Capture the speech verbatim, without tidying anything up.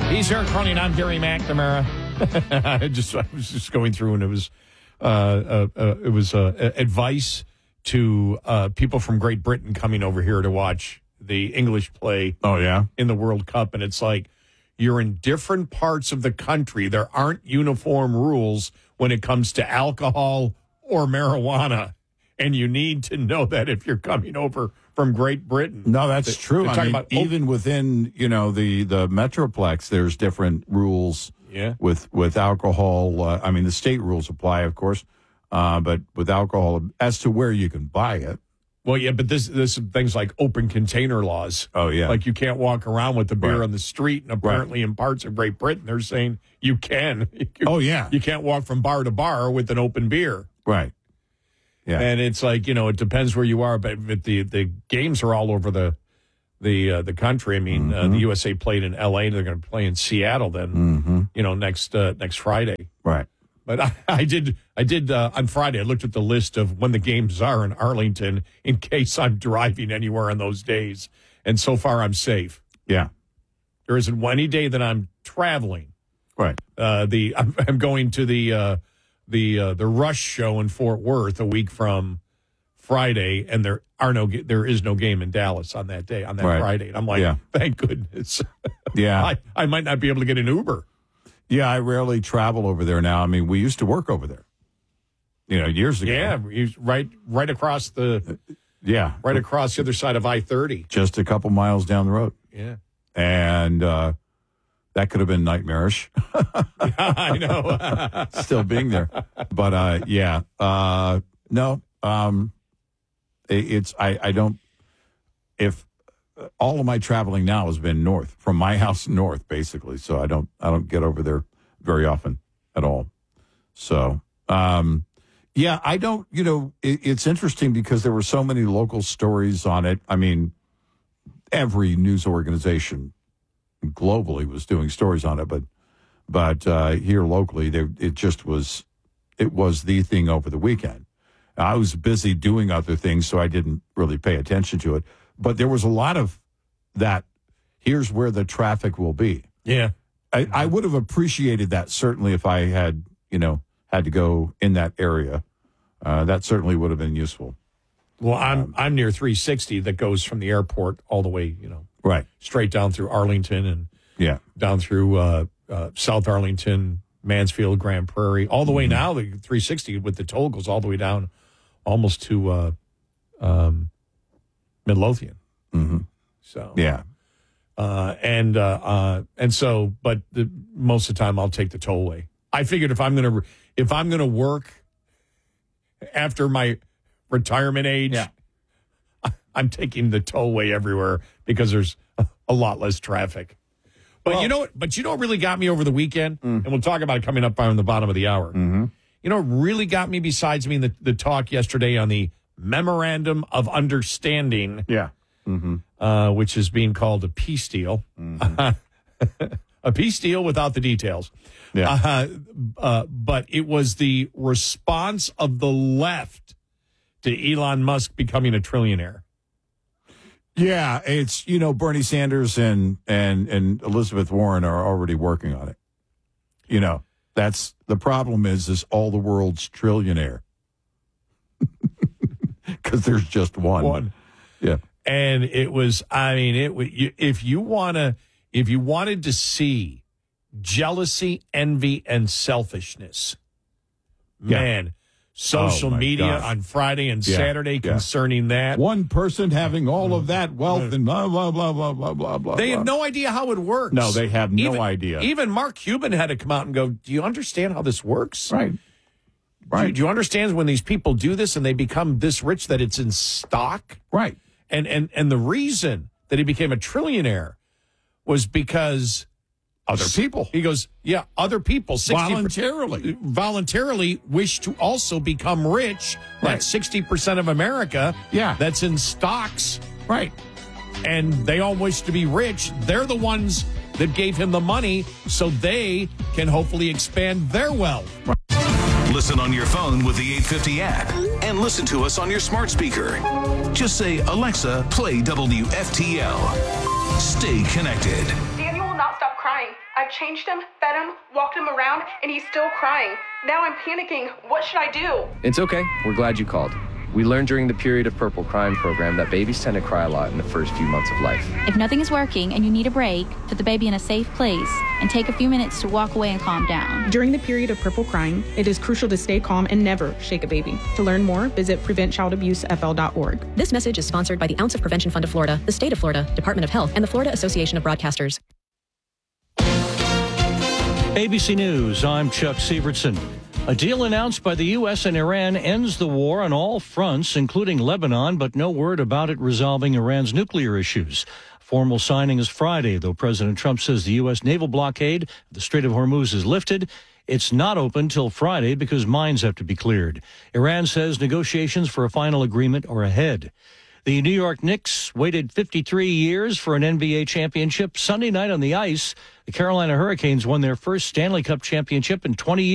He's Eric Cronin. I'm Gary McNamara. I just I was just going through, and it was uh, uh, uh, it was uh, advice to uh, people from Great Britain coming over here to watch the English play. Oh yeah, in the World Cup, and it's like you're in different parts of the country. There aren't uniform rules when it comes to alcohol or marijuana, and you need to know that if you're coming over from Great Britain. No, that's they, true. I mean, about, oh, even within, you know, the, the Metroplex, there's different rules yeah. with, with alcohol. Uh, I mean, the state rules apply, of course, uh, but with alcohol, as to where you can buy it. Well, yeah, but this this things like open container laws. Oh, yeah. Like you can't walk around with the beer right. on the street, and apparently right. in parts of Great Britain, they're saying you can. You, oh, yeah. You can't walk from bar to bar with an open beer. Right. Yeah. And it's like, you know, it depends where you are, but the the games are all over the the uh, the country. I mean, mm-hmm. uh, the U S A played in L A, and they're going to play in Seattle then, mm-hmm. you know, next uh, next Friday. Right. But I, I did I did uh, on Friday. I looked at the list of when the games are in Arlington in case I'm driving anywhere on those days, and so far I'm safe. Yeah. There isn't any day that I'm traveling. Right. Uh, the I'm, I'm going to the. Uh, the uh, the Rush show in Fort Worth a week from Friday, and there are no there is no game in Dallas on that day on that right. Friday. And I'm like, yeah. thank goodness. Yeah, I, I might not be able to get an Uber. Yeah, I rarely travel over there now. I mean, we used to work over there, you know, years ago. Yeah, right right across the yeah right across the other side of I thirty, just a couple miles down the road. Yeah, and. uh That could have been nightmarish. I know. Still being there. But, uh, yeah. Uh, no. Um, it, it's, I, I don't, if uh, all of my traveling now has been north, from my house north, basically. So I don't, I don't get over there very often at all. So, um, yeah, I don't, you know, it, it's interesting because there were so many local stories on it. I mean, every news organization globally was doing stories on it, but but uh, here locally, they, it just was it was the thing over the weekend. I was busy doing other things, so I didn't really pay attention to it. But there was a lot of that. Here's where the traffic will be. Yeah, I, I would have appreciated that certainly if I had you know had to go in that area. Uh, that certainly would have been useful. Well, I'm um, I'm near three sixty that goes from the airport all the way, you know. Right. Straight down through Arlington and yeah, down through uh, uh, South Arlington, Mansfield, Grand Prairie, all the way mm-hmm. now. The three sixty with the toll goes all the way down almost to uh, um, Midlothian. Mm-hmm. So yeah, uh, and uh, uh, and so, but the, most of the time I'll take the tollway. I figured if I'm gonna if I'm gonna work after my retirement age. Yeah. I'm taking the tollway everywhere because there's a, a lot less traffic. But well, you know what? But you know what really got me over the weekend? Mm. And we'll talk about it coming up on the bottom of the hour. Mm-hmm. You know what really got me besides me in the, the talk yesterday on the Memorandum of Understanding, yeah, mm-hmm. uh, which is being called a peace deal. Mm-hmm. A peace deal without the details. Yeah. Uh, uh, but it was the response of the left to Elon Musk becoming a trillionaire. Yeah, it's, you know, Bernie Sanders and, and, and Elizabeth Warren are already working on it. You know, that's the problem is, is all the world's trillionaire. Because there's just one. One. Yeah. And it was, I mean, it if you want to, if you wanted to see jealousy, envy, and selfishness, yeah. man, social oh media gosh. on Friday and yeah. Saturday yeah. concerning that. One person having all of that wealth and blah, blah, blah, blah, blah, blah, blah. They blah. have no idea how it works. No, they have no even, idea. Even Mark Cuban had to come out and go, do you understand how this works? Right. Right. Do, do you understand when these people do this and they become this rich that it's in stock? Right. And and and the reason that he became a trillionaire was because other people. He goes, yeah, other people sixty voluntarily voluntarily wish to also become rich. Right. That's sixty percent of America. Yeah. That's in stocks. Right. And they all wish to be rich. They're the ones that gave him the money so they can hopefully expand their wealth. Right. Listen on your phone with the eight fifty app and listen to us on your smart speaker. Just say, Alexa, play W F T L. Stay connected. Daniel will not stop crying. I've changed him, fed him, walked him around, and he's still crying. Now I'm panicking. What should I do? It's okay. We're glad you called. We learned during the Period of Purple Crying program that babies tend to cry a lot in the first few months of life. If nothing is working and you need a break, put the baby in a safe place and take a few minutes to walk away and calm down. During the period of purple crying, it is crucial to stay calm and never shake a baby. To learn more, visit prevent child abuse f l dot org. This message is sponsored by the Ounce of Prevention Fund of Florida, the State of Florida, Department of Health, and the Florida Association of Broadcasters. A B C News, I'm Chuck Sievertson. A deal announced by the U S and Iran ends the war on all fronts, including Lebanon, but no word about it resolving Iran's nuclear issues. Formal signing is Friday, though President Trump says the U S naval blockade of the Strait of Hormuz is lifted. It's not open till Friday because mines have to be cleared. Iran says negotiations for a final agreement are ahead. The New York Knicks waited fifty-three years for an N B A championship. Sunday night on the ice, the Carolina Hurricanes won their first Stanley Cup championship in twenty years.